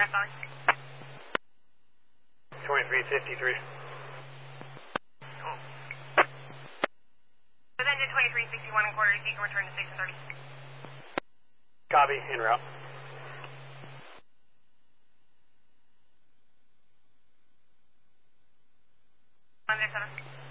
Sorry. 2353. Cool. So then to 2361 and quarter, you can return to station 30. Copy, en route. On there, 7.